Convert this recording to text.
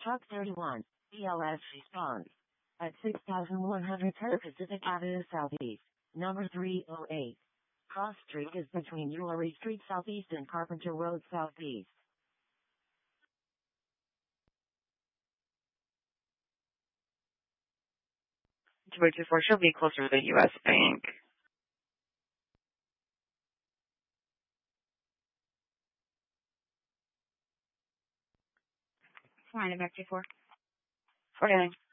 Truck 31, ELS responds. At 6100 Pacific Avenue Southeast, number 308. Cross Street is between Ullery Street Southeast and Carpenter Road Southeast. 2824 should be closer to the U.S. Bank. Fine, back to 4. 49.